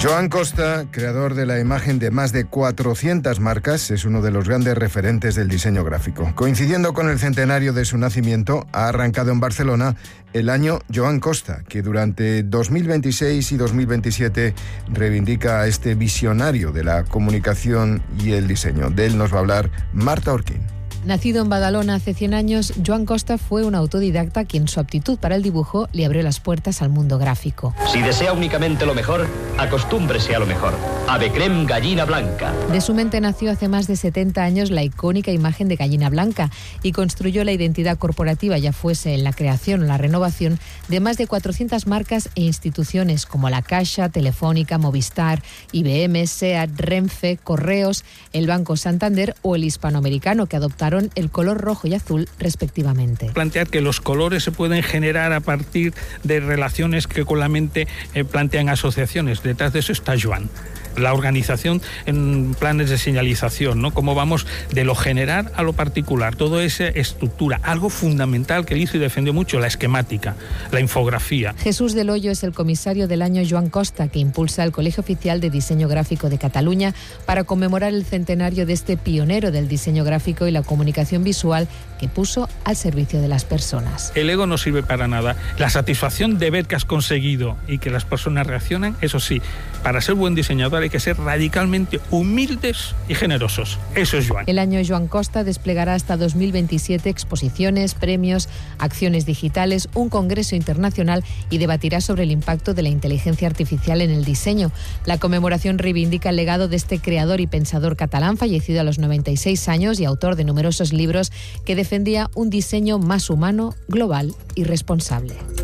Joan Costa, creador de la imagen de más de 400 marcas, es uno de los grandes referentes del diseño gráfico. Coincidiendo con el centenario de su nacimiento, ha arrancado en Barcelona el año Joan Costa, que durante 2026 y 2027 reivindica a este visionario de la comunicación y el diseño. De él nos va a hablar Marta Orquín. Nacido en Badalona hace 100 años, Joan Costa fue un autodidacta quien su aptitud para el dibujo le abrió las puertas al mundo gráfico. Si desea únicamente lo mejor, acostúmbrese a lo mejor. Ave creme gallina blanca. De su mente nació hace más de 70 años la icónica imagen de gallina blanca y construyó la identidad corporativa, ya fuese en la creación o la renovación, de más de 400 marcas e instituciones como la Caixa, Telefónica, Movistar, IBM, SEAT, Renfe, Correos, el Banco Santander o el Hispanoamericano, que adoptaron el color rojo y azul respectivamente. Plantear que los colores se pueden generar a partir de relaciones que con la mente plantean asociaciones. Detrás de eso está Joan. La organización en planes de señalización, ¿no? Cómo vamos de lo general a lo particular, toda esa estructura, algo fundamental que él hizo y defendió mucho, la esquemática, la infografía. Jesús del Hoyo es el comisario del año Joan Costa, que impulsa el Colegio Oficial de Diseño Gráfico de Cataluña para conmemorar el centenario de este pionero del diseño gráfico y la comunicación visual que puso al servicio de las personas. El ego no sirve para nada. La satisfacción de ver que has conseguido y que las personas reaccionan, eso sí, para ser buen diseñador hay que ser radicalmente humildes y generosos. Eso es Joan. El año Joan Costa desplegará hasta 2027 exposiciones, premios, acciones digitales, un congreso internacional y debatirá sobre el impacto de la inteligencia artificial en el diseño. La conmemoración reivindica el legado de este creador y pensador catalán, fallecido a los 96 años y autor de numerosos libros, que defendía un diseño más humano, global y responsable.